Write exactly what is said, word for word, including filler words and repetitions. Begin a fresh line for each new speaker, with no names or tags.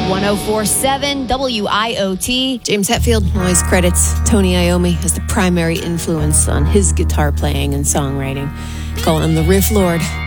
oh four point seven W I O T.
James Hetfield always credits Tony Iommi as the primary influence on his guitar playing and songwriting, calling him the riff lord.